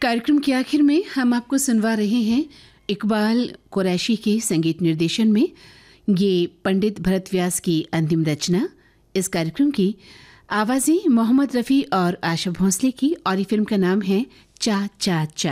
कार्यक्रम के आखिर में हम आपको सुनवा रहे हैं इकबाल कुरैशी के संगीत निर्देशन में ये पंडित भरत व्यास की अंतिम रचना। इस कार्यक्रम की आवाज़ें मोहम्मद रफ़ी और आशा भोंसले की और ये फिल्म का नाम है चा चा चा।